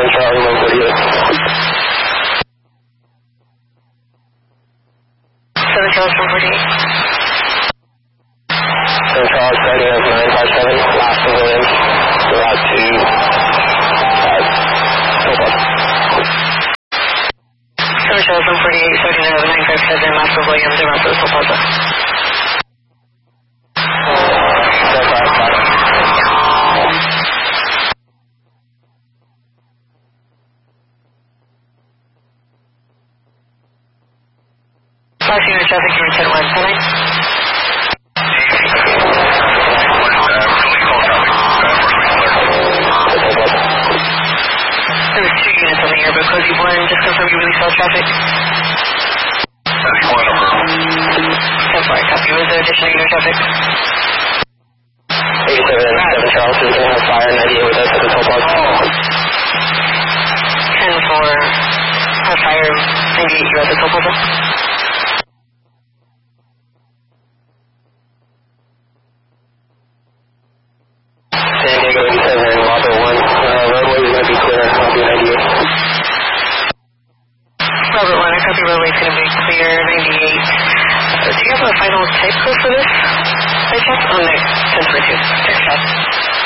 Charlie 148. 7 Charles 148. 7 Charles starting as 957, last of Williams, route to Topaz. 7 Charles 148, starting at 957, last of Williams, route to Topaz. Last unit traffic, you return 179. There was 2 units on the air, but Cozy 1, just confirm you released all traffic. Cozy 1 over. 10-4, copy. Was there additional unit traffic? 87 and 7 Charles is going to have fire 98 with us at the Topaz. 10-4, have fire 98, you're at the Topaz. San Diego 87 and Lotto 1. Roadway is going to be clear. I'll be 98. Robert 1, I copy roadway is going to be clear, 98. Do you have a final type code for this? By chance? Oh, no, 1022. Text chat.